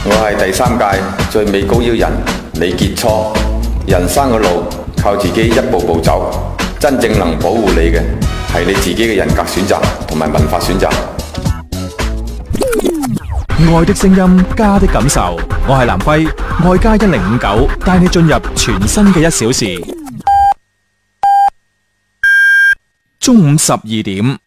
我係第3屆最美高腰人李傑初。人生嘅路靠自己一步步走，真正能保護你嘅係你自己嘅人格選擇同埋文化選擇。 愛的聲音，家的感受。我係藍輝，愛家1059帶你進入全新嘅1小時。中午12點。